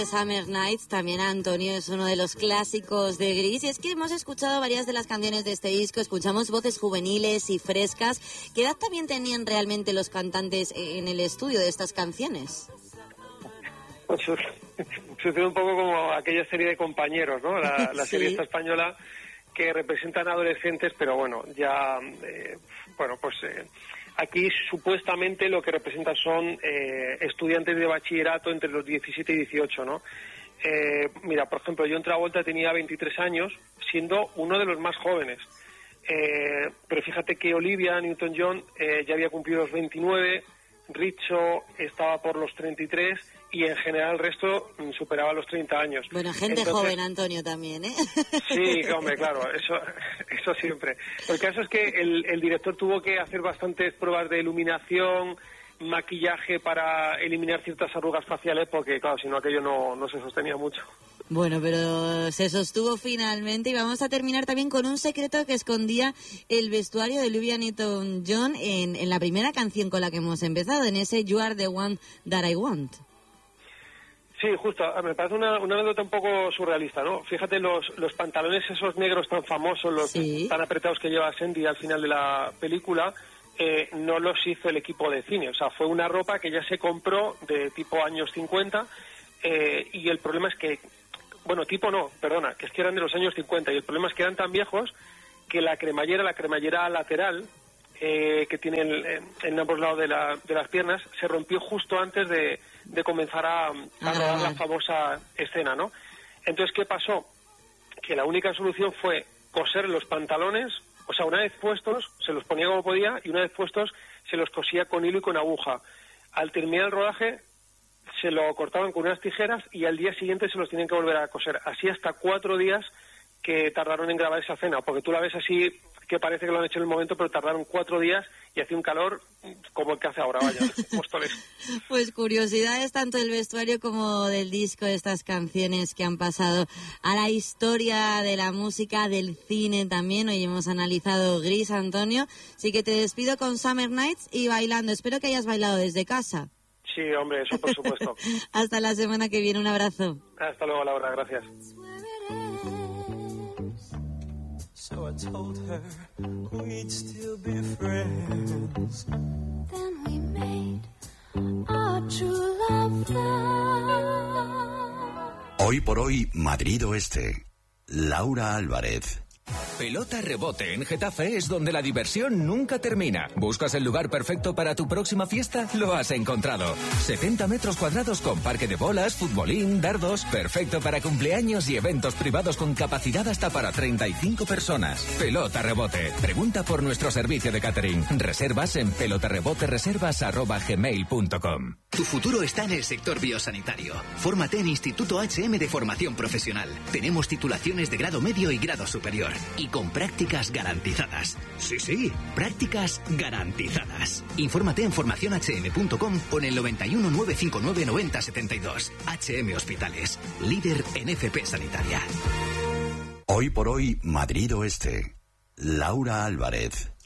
Summer Nights, también Antonio, es uno de los clásicos de Gris, y es que hemos escuchado varias de las canciones de este disco, escuchamos voces juveniles y frescas. ¿Qué edad también tenían realmente los cantantes en el estudio de estas canciones? Pues sucede un poco como aquella serie de Compañeros, ¿no? La Sí. serie esta española que representan adolescentes, pero bueno, ya, aquí supuestamente lo que representan son estudiantes de bachillerato entre los 17 y 18, ¿no? Mira, por ejemplo, John Travolta tenía 23 años, siendo uno de los más jóvenes. Pero fíjate que Olivia Newton-John ya había cumplido los 29, Richo estaba por los 33 y en general el resto superaba los 30 años. Bueno, gente joven, Antonio, también, ¿eh? Sí, hombre, claro, eso siempre. El caso es que el director tuvo que hacer bastantes pruebas de iluminación, maquillaje para eliminar ciertas arrugas faciales, porque claro, si no aquello no se sostenía mucho. Bueno, pero se sostuvo finalmente, y vamos a terminar también con un secreto que escondía el vestuario de Olivia Newton-John en la primera canción con la que hemos empezado, en ese You Are the One That I Want. Sí, justo. Me parece una anécdota un poco surrealista, ¿no? Fíjate los pantalones esos negros tan famosos, los tan apretados que lleva Sandy al final de la película, no los hizo el equipo de cine. O sea, fue una ropa que ya se compró de tipo años 50 y el problema es que, bueno, que es que eran de los años 50 y el problema es que eran tan viejos que la cremallera lateral que tiene en ambos lados de las piernas, se rompió justo antes de comenzar a rodar la famosa escena, ¿no? Entonces, ¿qué pasó? Que la única solución fue coser los pantalones, o sea, una vez puestos, se los ponía como podía, y una vez puestos, se los cosía con hilo y con aguja. Al terminar el rodaje, se lo cortaban con unas tijeras y al día siguiente se los tenían que volver a coser. Así hasta 4 días que tardaron en grabar esa escena, porque tú la ves así que parece que lo han hecho en el momento, pero tardaron 4 días y hacía un calor como el que hace ahora, vaya, Móstoles. Pues curiosidades tanto del vestuario como del disco, de estas canciones que han pasado a la historia de la música, del cine también. Hoy hemos analizado Gris, Antonio, así que te despido con Summer Nights y bailando. Espero que hayas bailado desde casa. Sí, hombre, eso por supuesto. Hasta la semana que viene, un abrazo. Hasta luego, Laura, gracias. So I told her we'd still be friends. Then we made our true love vow. Hoy por hoy, Madrid Oeste. Laura Álvarez. Pelota Rebote en Getafe es donde la diversión nunca termina. ¿Buscas el lugar perfecto para tu próxima fiesta? Lo has encontrado. 70 metros cuadrados con parque de bolas, futbolín, dardos. Perfecto para cumpleaños y eventos privados con capacidad hasta para 35 personas. Pelota Rebote. Pregunta por nuestro servicio de catering. Reservas en pelotarebotereservas@gmail.com. Tu futuro está en el sector biosanitario. Fórmate en Instituto HM de Formación Profesional. Tenemos titulaciones de grado medio y grado superior. Y con prácticas garantizadas. Sí, prácticas garantizadas. Infórmate en formacionhm.com o en el 91 959 9072. HM Hospitales, líder en FP Sanitaria. Hoy por hoy, Madrid Oeste. Laura Álvarez.